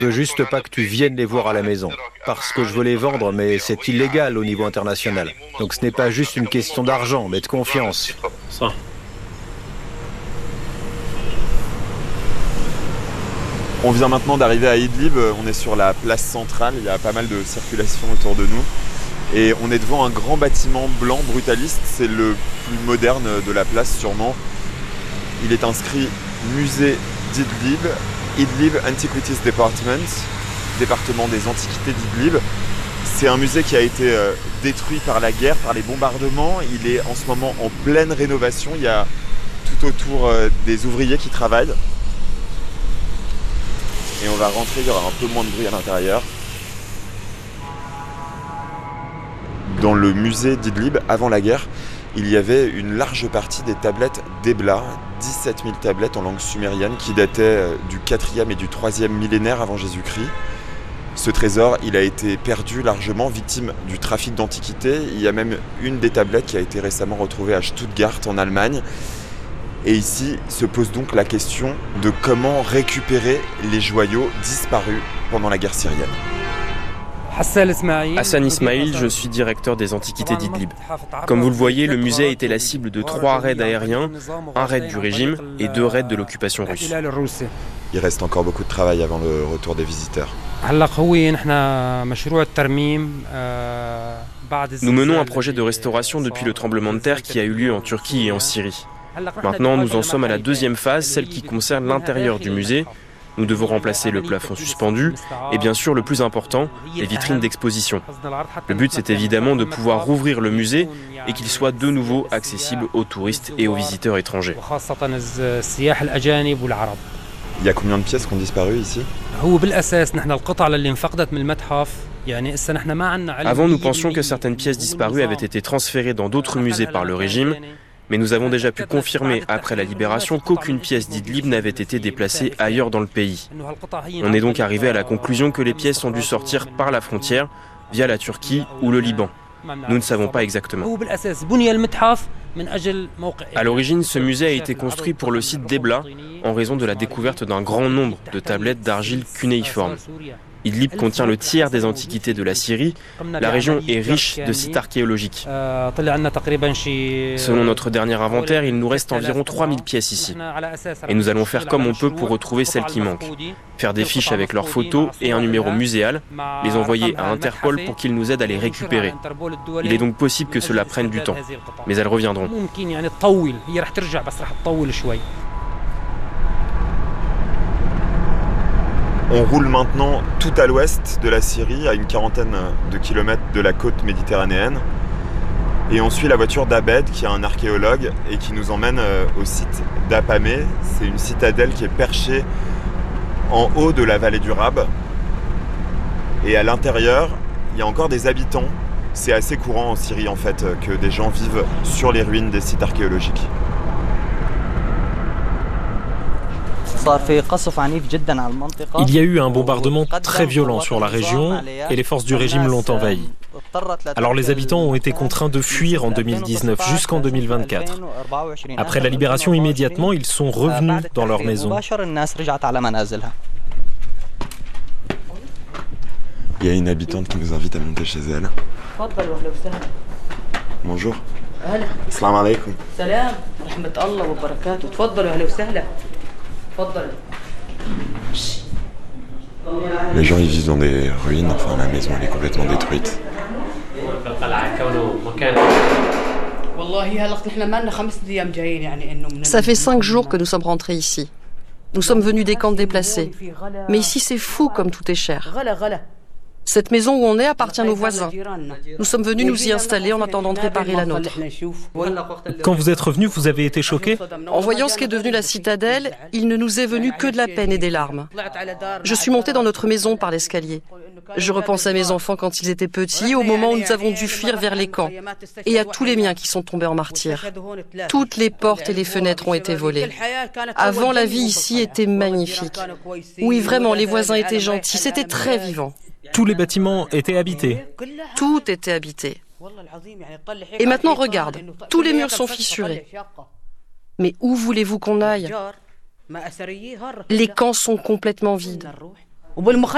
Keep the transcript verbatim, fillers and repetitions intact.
Je veux juste pas que tu viennes les voir à la maison. Parce que je veux les vendre, mais c'est illégal au niveau international. Donc ce n'est pas juste une question d'argent, mais de confiance. Ça. On vient maintenant d'arriver à Idlib, on est sur la place centrale, il y a pas mal de circulation autour de nous. Et on est devant un grand bâtiment blanc brutaliste, c'est le plus moderne de la place sûrement. Il est inscrit Musée d'Idlib, Idlib Antiquities Department, département des antiquités d'Idlib. C'est un musée qui a été euh, détruit par la guerre, par les bombardements. Il est en ce moment en pleine rénovation, il y a tout autour euh, des ouvriers qui travaillent. Et on va rentrer, il y aura un peu moins de bruit à l'intérieur. Dans le musée d'Idlib, avant la guerre, il y avait une large partie des tablettes d'Ebla, dix-sept mille tablettes en langue sumérienne qui dataient du quatrième et du troisième millénaire avant Jésus-Christ. Ce trésor, il a été perdu largement, victime du trafic d'antiquités. Il y a même une des tablettes qui a été récemment retrouvée à Stuttgart en Allemagne. Et ici se pose donc la question de comment récupérer les joyaux disparus pendant la guerre syrienne. Hassan Ismail, je suis directeur des antiquités d'Idlib. Comme vous le voyez, le musée a été la cible de trois raids aériens, un raid du régime et deux raids de l'occupation russe. Il reste encore beaucoup de travail avant le retour des visiteurs. Nous menons un projet de restauration depuis le tremblement de terre qui a eu lieu en Turquie et en Syrie. Maintenant, nous en sommes à la deuxième phase, celle qui concerne l'intérieur du musée. Nous devons remplacer le plafond suspendu et bien sûr, le plus important, les vitrines d'exposition. Le but, c'est évidemment de pouvoir rouvrir le musée et qu'il soit de nouveau accessible aux touristes et aux visiteurs étrangers. Il y a combien de pièces qui ont disparu ici ? Avant, nous pensions que certaines pièces disparues avaient été transférées dans d'autres musées par le régime, mais nous avons déjà pu confirmer après la libération qu'aucune pièce d'Idlib n'avait été déplacée ailleurs dans le pays. On est donc arrivé à la conclusion que les pièces ont dû sortir par la frontière, via la Turquie ou le Liban. Nous ne savons pas exactement. À l'origine, ce musée a été construit pour le site d'Ebla en raison de la découverte d'un grand nombre de tablettes d'argile cunéiforme. Idlib contient le tiers des antiquités de la Syrie. La région est riche de sites archéologiques. Selon notre dernier inventaire, il nous reste environ trois mille pièces ici. Et nous allons faire comme on peut pour retrouver celles qui manquent. Faire des fiches avec leurs photos et un numéro muséal, les envoyer à Interpol pour qu'ils nous aident à les récupérer. Il est donc possible que cela prenne du temps, mais elles reviendront. On roule maintenant tout à l'ouest de la Syrie, à une quarantaine de kilomètres de la côte méditerranéenne. Et on suit la voiture d'Abed, qui est un archéologue, et qui nous emmène au site d'Apamé. C'est une citadelle qui est perchée en haut de la vallée du Rab. Et à l'intérieur, il y a encore des habitants. C'est assez courant en Syrie, en fait, que des gens vivent sur les ruines des sites archéologiques. Il y a eu un bombardement très violent sur la région et les forces du régime l'ont envahi. Alors les habitants ont été contraints de fuir en deux mille dix-neuf jusqu'en deux mille vingt-quatre. Après la libération, immédiatement, ils sont revenus dans leurs maisons. Il y a une habitante qui nous invite à monter chez elle. Bonjour. Salam alaikum. Salam, rahmatullah wa barakatuh. Tfaddalou, ahla wa sahla. Les gens ils vivent dans des ruines, enfin la maison elle est complètement détruite. Ça fait cinq jours que nous sommes rentrés ici. Nous sommes venus des camps déplacés. Mais ici c'est fou comme tout est cher. Cette maison où on est appartient à nos voisins. Nous sommes venus nous y installer en attendant de réparer la nôtre. Quand vous êtes revenus, vous avez été choqués ? En voyant ce qu'est devenu la citadelle, il ne nous est venu que de la peine et des larmes. Je suis montée dans notre maison par l'escalier. Je repense à mes enfants quand ils étaient petits, au moment où nous avons dû fuir vers les camps, et à tous les miens qui sont tombés en martyrs. Toutes les portes et les fenêtres ont été volées. Avant, la vie ici était magnifique. Oui, vraiment, les voisins étaient gentils, c'était très vivant. Tous les bâtiments étaient habités. Tout était habité. Et maintenant, regarde, tous les murs sont fissurés. Mais où voulez-vous qu'on aille ? Les camps sont complètement vides.